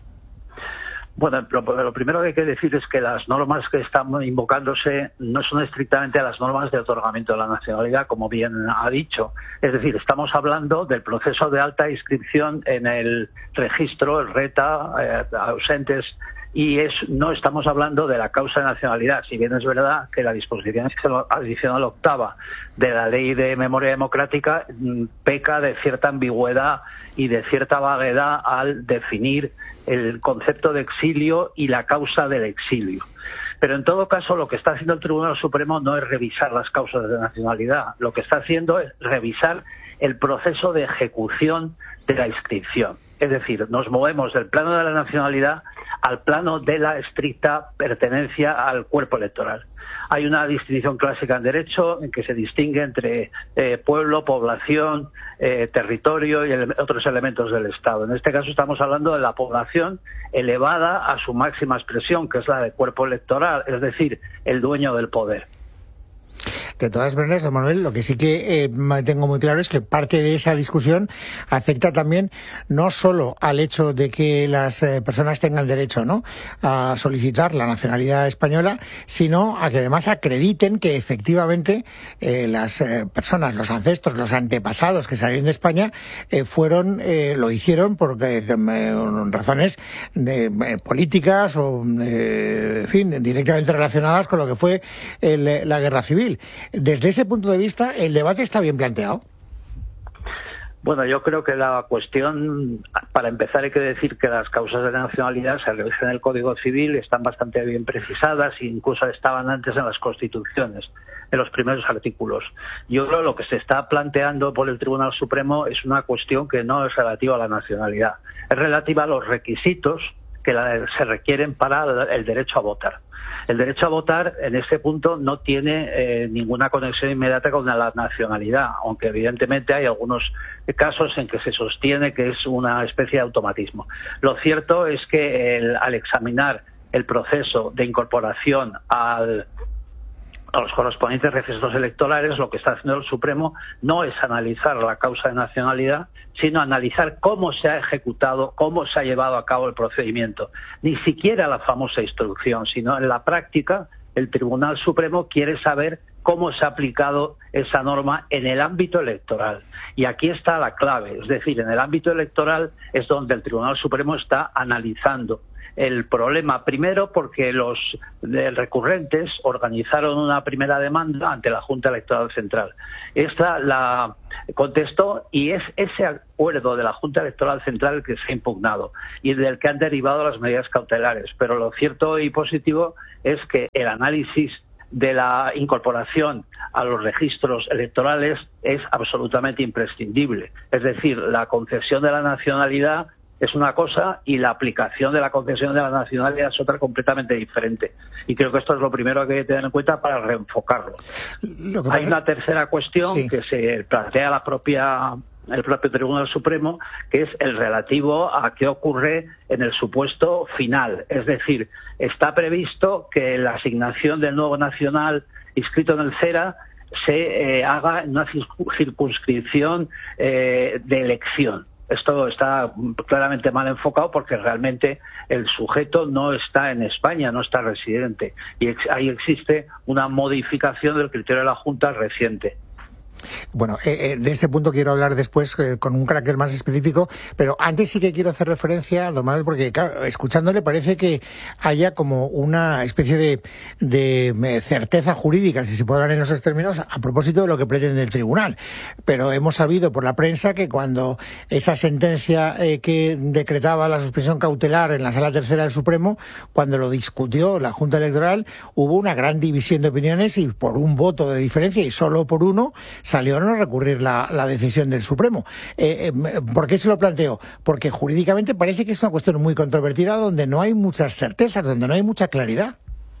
Bueno, lo, lo primero que hay que decir es que las normas que están invocándose no son estrictamente las normas de otorgamiento de la nacionalidad, como bien ha dicho. Es decir, estamos hablando del proceso de alta inscripción en el registro, el RETA, eh, ausentes, y es, no estamos hablando de la causa de nacionalidad, si bien es verdad que la disposición adicional octava de la Ley de Memoria Democrática peca de cierta ambigüedad y de cierta vaguedad al definir el concepto de exilio y la causa del exilio. Pero en todo caso lo que está haciendo el Tribunal Supremo no es revisar las causas de nacionalidad, lo que está haciendo es revisar el proceso de ejecución de la inscripción. Es decir, nos movemos del plano de la nacionalidad al plano de la estricta pertenencia al cuerpo electoral. Hay una distinción clásica en derecho en que se distingue entre eh, pueblo, población, eh, territorio y ele- otros elementos del Estado. En este caso estamos hablando de la población elevada a su máxima expresión, que es la de cuerpo electoral, es decir, el dueño del poder. De todas maneras, Manuel, lo que sí que eh, tengo muy claro es que parte de esa discusión afecta también no solo al hecho de que las eh, personas tengan derecho, ¿no?, a solicitar la nacionalidad española, sino a que además acrediten que efectivamente eh, las eh, personas, los ancestros, los antepasados que salieron de España eh, fueron, eh, lo hicieron por eh, razones de, eh, políticas o, eh, en fin, directamente relacionadas con lo que fue el, la guerra civil. Desde ese punto de vista, ¿el debate está bien planteado? Bueno, yo creo que la cuestión, para empezar hay que decir que las causas de nacionalidad se revisan en el Código Civil, están bastante bien precisadas e incluso estaban antes en las constituciones, en los primeros artículos. Yo creo que lo que se está planteando por el Tribunal Supremo es una cuestión que no es relativa a la nacionalidad, es relativa a los requisitos que la, se requieren para el derecho a votar. El derecho a votar en este punto no tiene eh, ninguna conexión inmediata con la nacionalidad, aunque evidentemente hay algunos casos en que se sostiene que es una especie de automatismo. Lo cierto es que el, al examinar el proceso de incorporación al a los correspondientes registros electorales, lo que está haciendo el Supremo no es analizar la causa de nacionalidad, sino analizar cómo se ha ejecutado, cómo se ha llevado a cabo el procedimiento. Ni siquiera la famosa instrucción, sino en la práctica el Tribunal Supremo quiere saber cómo se ha aplicado esa norma en el ámbito electoral. Y aquí está la clave, es decir, en el ámbito electoral es donde el Tribunal Supremo está analizando el problema, primero porque los recurrentes organizaron una primera demanda ante la Junta Electoral Central. Esta la contestó y es ese acuerdo de la Junta Electoral Central el que se ha impugnado y del que han derivado las medidas cautelares. Pero lo cierto y positivo es que el análisis de la incorporación a los registros electorales es absolutamente imprescindible. Es decir, la concesión de la nacionalidad es una cosa y la aplicación de la concesión de la nacionalidad es otra completamente diferente. Y creo que esto es lo primero que hay que tener en cuenta para reenfocarlo. Hay una tercera cuestión sí. que se plantea la propia, el propio Tribunal Supremo, que es el relativo a qué ocurre en el supuesto final. Es decir, está previsto que la asignación del nuevo nacional inscrito en el CERA se eh, haga en una circunscripción eh, de elección. Esto está claramente mal enfocado porque realmente el sujeto no está en España, no está residente. Y ex ahí existe una modificación del criterio de la Junta reciente. Bueno, eh, eh, de este punto quiero hablar después eh, con un carácter más específico, pero antes sí que quiero hacer referencia, don Manuel, porque claro, escuchándole parece que haya como una especie de, de certeza jurídica, si se puede hablar en esos términos, a propósito de lo que pretende el tribunal. Pero hemos sabido por la prensa que cuando esa sentencia eh, que decretaba la suspensión cautelar en la Sala Tercera del Supremo, cuando lo discutió la Junta Electoral, hubo una gran división de opiniones y por un voto de diferencia, y solo por uno, salió a no recurrir la, la decisión del Supremo. Eh, eh, ¿Por qué se lo planteo? Porque jurídicamente parece que es una cuestión muy controvertida donde no hay muchas certezas, donde no hay mucha claridad.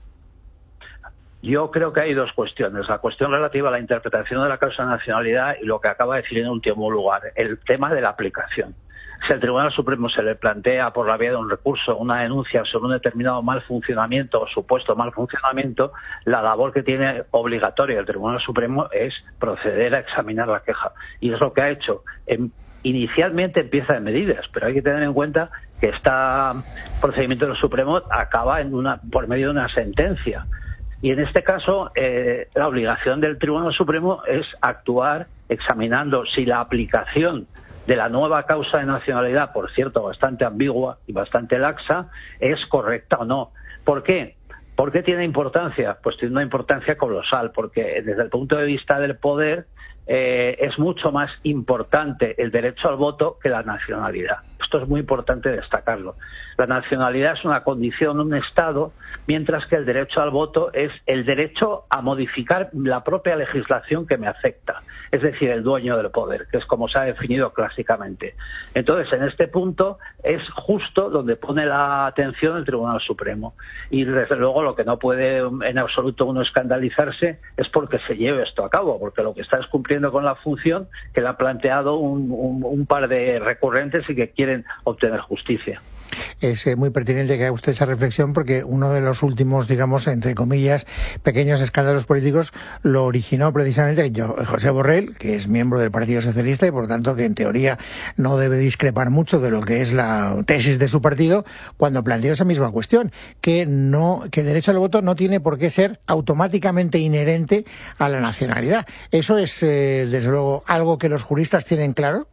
Yo creo que hay dos cuestiones. La cuestión relativa a la interpretación de la causa de nacionalidad y lo que acaba de decir en último lugar, el tema de la aplicación. Si al Tribunal Supremo se le plantea por la vía de un recurso una denuncia sobre un determinado mal funcionamiento o supuesto mal funcionamiento, la labor que tiene obligatoria el Tribunal Supremo es proceder a examinar la queja. Y es lo que ha hecho. En, inicialmente empieza en medidas, pero hay que tener en cuenta que este procedimiento del Supremo acaba en una, por medio de una sentencia. Y en este caso, eh, la obligación del Tribunal Supremo es actuar examinando si la aplicación de la nueva causa de nacionalidad, por cierto, bastante ambigua y bastante laxa, es correcta o no. ¿Por qué? ¿Por qué tiene importancia? Pues tiene una importancia colosal, porque desde el punto de vista del poder eh, es mucho más importante el derecho al voto que la nacionalidad. Esto es muy importante destacarlo. La nacionalidad es una condición, un estado, mientras que el derecho al voto es el derecho a modificar la propia legislación que me afecta, es decir, el dueño del poder, que es como se ha definido clásicamente. Entonces, en este punto es justo donde pone la atención el Tribunal Supremo. Y desde luego lo que no puede en absoluto uno escandalizarse es porque se lleve esto a cabo, porque lo que está es cumpliendo con la función que le ha planteado un, un, un par de recurrentes y que quieren obtener justicia. Es eh, muy pertinente que haga usted esa reflexión porque uno de los últimos, digamos, entre comillas, pequeños escándalos políticos lo originó precisamente José Borrell, que es miembro del Partido Socialista y por tanto que en teoría no debe discrepar mucho de lo que es la tesis de su partido, cuando planteó esa misma cuestión, que no, que el derecho al voto no tiene por qué ser automáticamente inherente a la nacionalidad. ¿Eso es, eh, desde luego, algo que los juristas tienen claro?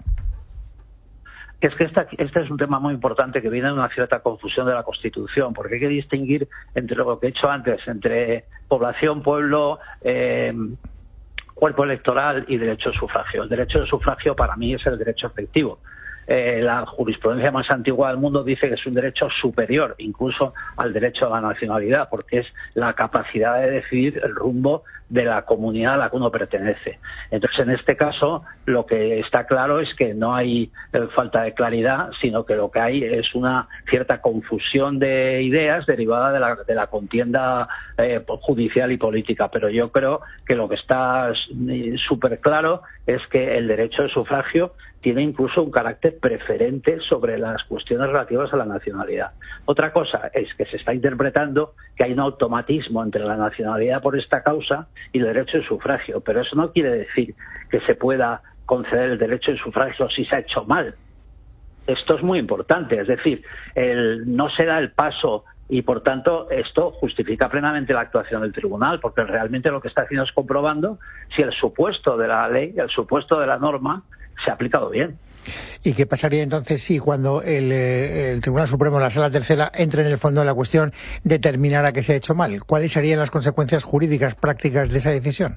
Es que esta, este es un tema muy importante que viene de una cierta confusión de la Constitución, porque hay que distinguir entre lo que he dicho antes, entre población, pueblo, eh, cuerpo electoral y derecho de sufragio. El derecho de sufragio para mí es el derecho efectivo. Eh, la jurisprudencia más antigua del mundo dice que es un derecho superior incluso al derecho a la nacionalidad, porque es la capacidad de decidir el rumbo de la comunidad a la que uno pertenece. Entonces, en este caso, lo que está claro es que no hay eh, falta de claridad, sino que lo que hay es una cierta confusión de ideas derivada de la, de la contienda eh, judicial y política. Pero yo creo que lo que está súper claro es que el derecho de sufragio tiene incluso un carácter preferente sobre las cuestiones relativas a la nacionalidad. Otra cosa es que se está interpretando que hay un automatismo entre la nacionalidad por esta causa y el derecho de sufragio, pero eso no quiere decir que se pueda conceder el derecho de sufragio si se ha hecho mal. Esto es muy importante, es decir, el, no se da el paso y, por tanto, esto justifica plenamente la actuación del tribunal, porque realmente lo que está haciendo es comprobando si el supuesto de la ley, el supuesto de la norma, se ha aplicado bien. ¿Y qué pasaría entonces si cuando el, el Tribunal Supremo, la Sala Tercera, entre en el fondo de la cuestión, determinara que se ha hecho mal? ¿Cuáles serían las consecuencias jurídicas prácticas de esa decisión?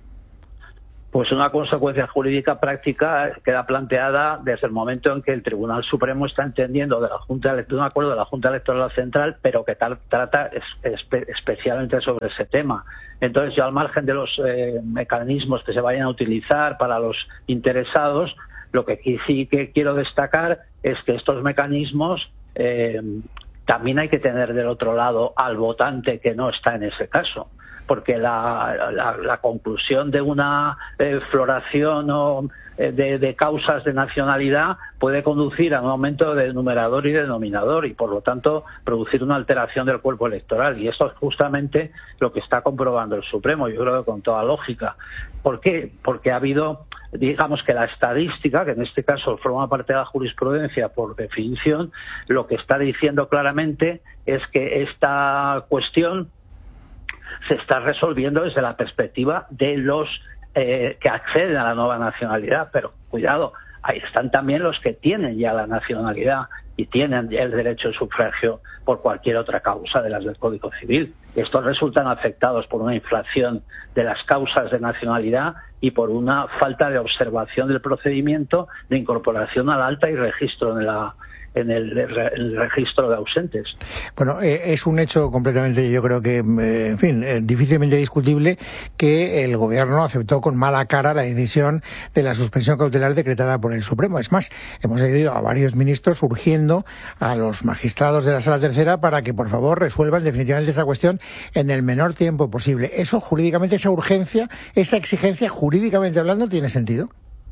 Pues una consecuencia jurídica práctica queda planteada desde el momento en que el Tribunal Supremo está entendiendo de la Junta de un acuerdo de la Junta Electoral Central, pero que tal, trata es, espe, especialmente sobre ese tema. Entonces, yo al margen de los eh, mecanismos que se vayan a utilizar para los interesados, lo que sí que quiero destacar es que estos mecanismos eh, también hay que tener del otro lado al votante que no está en ese caso, porque la, la, la conclusión de una eh, floración o de, de causas de nacionalidad puede conducir a un aumento de numerador y denominador y por lo tanto producir una alteración del cuerpo electoral, y eso es justamente lo que está comprobando el Supremo, yo creo que con toda lógica. ¿Por qué? Porque ha habido, digamos que la estadística, que en este caso forma parte de la jurisprudencia por definición, lo que está diciendo claramente es que esta cuestión se está resolviendo desde la perspectiva de los eh, que acceden a la nueva nacionalidad, pero cuidado, ahí están también los que tienen ya la nacionalidad y tienen ya el derecho de sufragio por cualquier otra causa de las del Código Civil. Estos resultan afectados por una inflación de las causas de nacionalidad y por una falta de observación del procedimiento de incorporación al alta y registro en la en el, el registro de ausentes. Bueno, eh, es un hecho completamente, yo creo que, eh, en fin, eh, difícilmente discutible que el Gobierno aceptó con mala cara la decisión de la suspensión cautelar decretada por el Supremo. Es más, hemos oído a varios ministros urgiendo a los magistrados de la Sala Tercera para que, por favor, resuelvan definitivamente esa cuestión en el menor tiempo posible. ¿Eso jurídicamente, esa urgencia, esa exigencia, jurídicamente hablando, tiene sentido?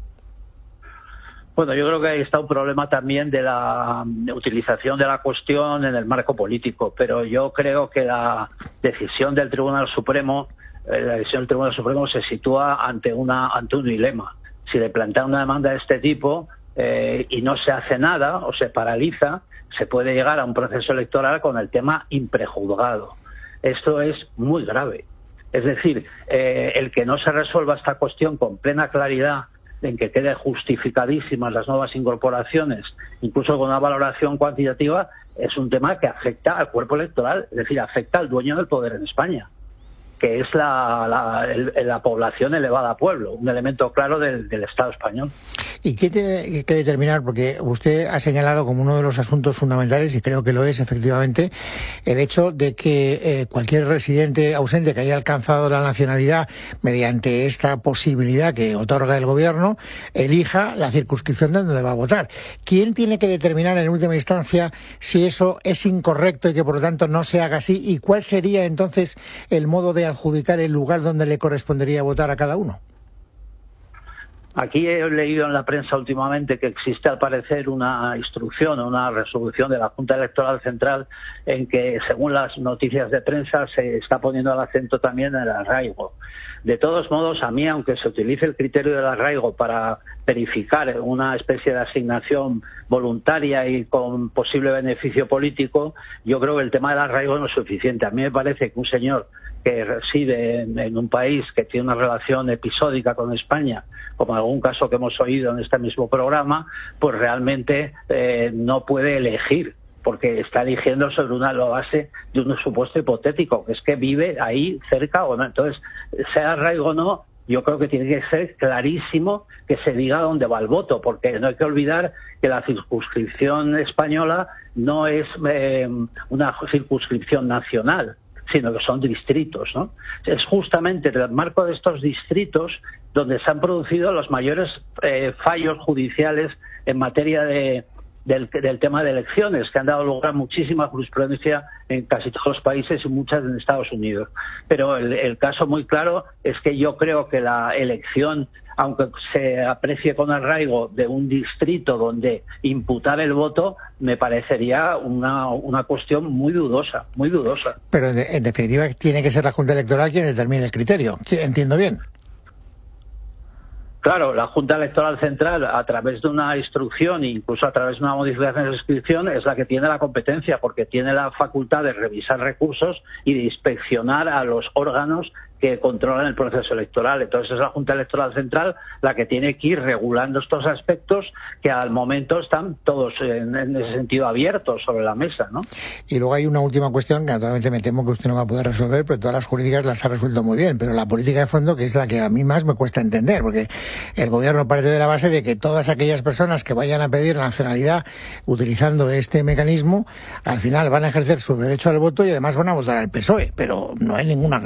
Bueno, yo creo que ahí está un problema también de la utilización de la cuestión en el marco político, pero yo creo que la decisión del Tribunal Supremo, eh, la decisión del Tribunal Supremo se sitúa ante una ante un dilema. Si le plantea una demanda de este tipo eh, y no se hace nada o se paraliza, se puede llegar a un proceso electoral con el tema imprejuzgado. Esto es muy grave. Es decir, eh, el que no se resuelva esta cuestión con plena claridad, en que queden justificadísimas las nuevas incorporaciones, incluso con una valoración cuantitativa, es un tema que afecta al cuerpo electoral, es decir, afecta al dueño del poder en España, que es la, la, el, la población elevada a pueblo, un elemento claro del, del Estado español. ¿Y qué tiene que determinar? Porque usted ha señalado como uno de los asuntos fundamentales, y creo que lo es efectivamente, el hecho de que eh, cualquier residente ausente que haya alcanzado la nacionalidad mediante esta posibilidad que otorga el Gobierno, elija la circunscripción donde va a votar. ¿Quién tiene que determinar en última instancia si eso es incorrecto y que por lo tanto no se haga así? ¿Y cuál sería entonces el modo de adjudicar el lugar donde le correspondería votar a cada uno? Aquí he leído en la prensa últimamente que existe al parecer una instrucción o una resolución de la Junta Electoral Central en que, según las noticias de prensa, se está poniendo el acento también en el arraigo. De todos modos, a mí, aunque se utilice el criterio del arraigo para verificar una especie de asignación voluntaria y con posible beneficio político, yo creo que el tema del arraigo no es suficiente. A mí me parece que un señor que reside en, en un país que tiene una relación episódica con España, como algún caso que hemos oído en este mismo programa, pues realmente eh, no puede elegir, porque está eligiendo sobre una base de un supuesto hipotético, que es que vive ahí cerca o no. Entonces, sea arraigo o no, yo creo que tiene que ser clarísimo que se diga dónde va el voto, porque no hay que olvidar que la circunscripción española no es eh, una circunscripción nacional, sino que son distritos, ¿no? Es justamente en el marco de estos distritos donde se han producido los mayores eh, fallos judiciales en materia de, del, del tema de elecciones, que han dado lugar a muchísima jurisprudencia en casi todos los países y muchas en Estados Unidos. Pero el, el caso muy claro es que yo creo que la elección, aunque se aprecie con arraigo, de un distrito donde imputar el voto, me parecería una, una cuestión muy dudosa, muy dudosa. Pero en, en definitiva tiene que ser la Junta Electoral quien determine el criterio. ¿Entiendo bien? Claro, la Junta Electoral Central, a través de una instrucción e incluso a través de una modificación de inscripción, es la que tiene la competencia, porque tiene la facultad de revisar recursos y de inspeccionar a los órganos que controlan el proceso electoral. Entonces es la Junta Electoral Central la que tiene que ir regulando estos aspectos que al momento están todos en, en ese sentido abiertos sobre la mesa, ¿no? Y luego hay una última cuestión que naturalmente me temo que usted no va a poder resolver, pero todas las jurídicas las ha resuelto muy bien, pero la política de fondo, que es la que a mí más me cuesta entender, porque el Gobierno parte de la base de que todas aquellas personas que vayan a pedir nacionalidad utilizando este mecanismo, al final van a ejercer su derecho al voto y además van a votar al P S O E, pero no hay ninguna